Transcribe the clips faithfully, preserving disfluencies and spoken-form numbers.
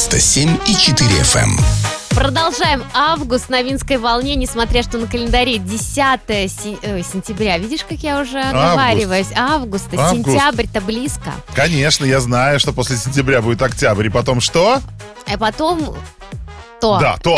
девяносто семь и четыре эф эм. Продолжаем август на Винской волне, несмотря что на календаре десятое си- э, сентября. Видишь, как я уже оговариваюсь? Август, Август. Сентябрь-то близко. Конечно, я знаю, что после сентября будет октябрь. И потом что? А потом... То. Да, то.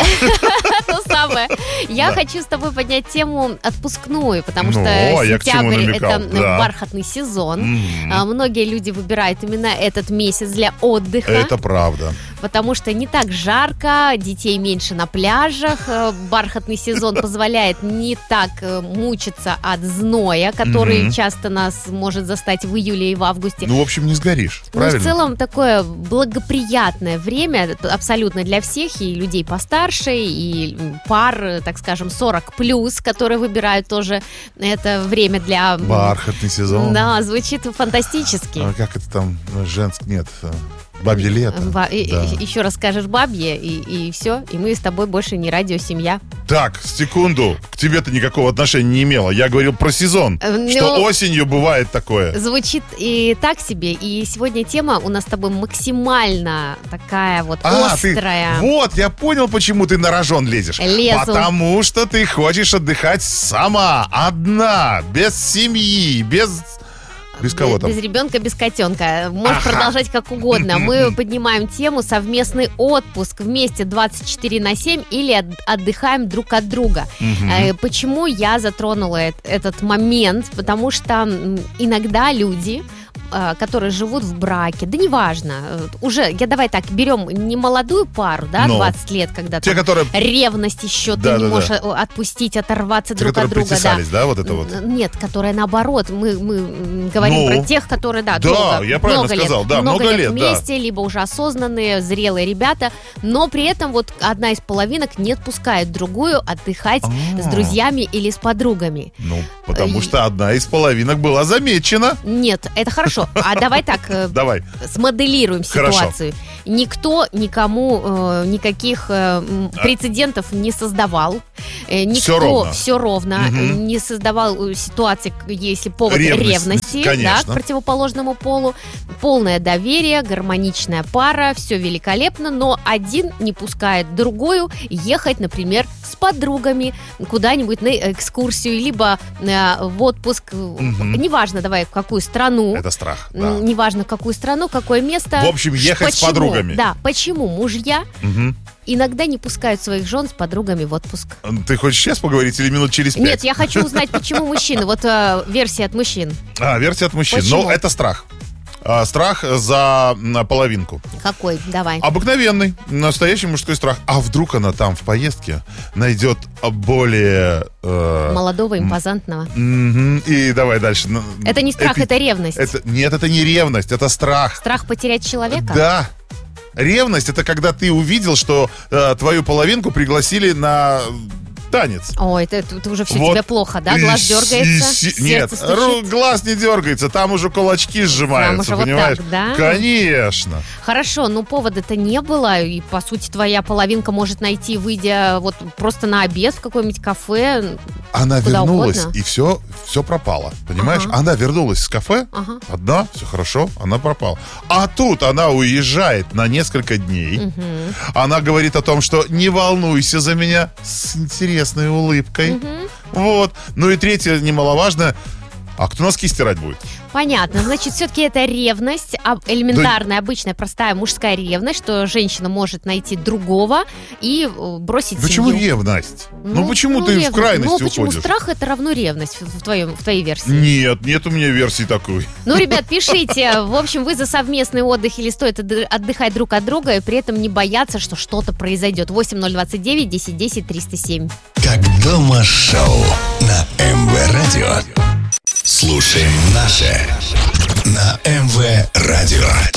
То самое. Я Да. хочу с тобой поднять тему отпускную, потому Ну, что я к чему сентябрь намекал, это да. бархатный сезон. Мгм. А, Многие люди выбирают именно этот месяц для отдыха. Это правда. Потому что не так жарко, детей меньше на пляжах, э, бархатный сезон позволяет не так э, мучиться от зноя, который Мгм. часто нас может застать в июле и в августе. Ну, в общем, не сгоришь. Ну, Правильно? в целом, такое благоприятное время это абсолютно для всех, и людей постарше, и м, пар, э, так скажем, сорок плюс, которые выбирают тоже это время для... м, Бархатный сезон. Да, звучит фантастически. А как это там? Женск... Нет. Бабье лето. Ба- и- Да. и- Еще раз скажешь бабье, и, и все, и мы с тобой больше не радиосемья. Так, секунду. К тебе-то никакого отношения не имело. Я говорил про сезон. Э, ну- Что осенью бывает такое. Звучит и так себе, и сегодня тема у нас с тобой максимально такая вот А, ты- острая. вот, я понял, почему ты на рожон лезешь. Лезу. Потому что ты хочешь отдыхать сама, одна, без семьи, без... Без кого Без- там? Без ребенка, без котенка. Можешь Ага. продолжать как угодно. Мы поднимаем тему совместный отпуск вместе двадцать четыре на семь или от- отдыхаем друг от друга. Мгм. Э, Почему я затронула эт- этот момент? Потому что м, иногда люди, э, которые живут в браке, да неважно, э, уже, я давай так, берем не молодую пару, да, Ну. двадцать лет, когда Те, там которые... ревность еще, ты Да, не да, можешь да. э, отпустить, оторваться Те, друг которые от друга. Да. притесались, да, вот это вот? Н- Нет, которые наоборот. Мы, мы м, говорим Ну. про тех, которые, да, Да, долго, я правильно много сказал, лет, да, много, много лет лет, да. вместе, либо уже осознанные, зрелые ребята, но при этом вот одна из половинок не отпускает другую отдыхать А. с друзьями или с подругами. Ну, потому И- что одна из половинок была замечена. Нет, это хорошо. А давай так, э, Давай. смоделируем Хорошо. ситуацию. Никто никому э, никаких э, м, прецедентов не создавал. Э, никто Всё ровно. все ровно Мгм. не создавал э, ситуации, к- если повод Ревность, ревности, да, конечно. к противоположному полу. Полное доверие, гармоничная пара, все великолепно, но один не пускает другую ехать, например, с подругами куда-нибудь на экскурсию, либо э, в отпуск, Мгм. неважно, давай, в какую страну. Это страх, да. М, Неважно, какую страну, какое место. В общем, ехать с Почему? подругами. Да, почему мужья Мгм. иногда не пускают своих жен с подругами в отпуск? Ты хочешь сейчас поговорить или минут через пять? Нет, я хочу узнать, почему мужчины. Вот э, версия от мужчин. А, версия от мужчин. Почему? Ну, это страх. А, страх за м, половинку. Какой? Давай. Обыкновенный, настоящий мужской страх. А вдруг она там в поездке найдет более... э, Молодого, импозантного. мгм. И давай дальше. Ну, Это не страх, это ревность. это- Нет, это не ревность, это страх. Страх потерять человека? Да. Ревность — это когда ты увидел, что э, твою половинку пригласили на танец. Ой, это, это уже все Вот. тебе плохо, да? И Глаз с- дергается, и си- Нет, сердце ру- стучит. глаз не дергается, там уже кулачки сжимаются, уже вот понимаешь? так, да? Конечно. Хорошо, но повода-то не было, и, по сути, твоя половинка может найти, выйдя вот просто на обед в какое-нибудь кафе. Она Куда вернулась, угодно. и все, все пропало, понимаешь? Ага. Она вернулась с кафе, Ага. одна, все хорошо, она пропала. А тут она уезжает на несколько дней. Мгм. Она говорит о том, что не волнуйся за меня, с интересной улыбкой. Мгм. Вот. Ну и третье, немаловажно, а кто носки стирать будет? Понятно. Значит, все-таки это ревность, а, элементарная, обычная, простая мужская ревность, что женщина может найти другого и э, бросить Почему семью. ревность? Ну, почему ты в ревность. крайности Ну, почему уходишь? страх это равно ревность в, в твоем, в твоей версии? Нет, нет у меня версии такой. Ну, ребят, пишите. В общем, вы за совместный отдых или стоит отды- отдыхать друг от друга и при этом не бояться, что что-то произойдет. восемь ноль двадцать девять десять десять триста семь. Как дома шоу на эм вэ Радио. Слушаем наше на эм вэ Радио.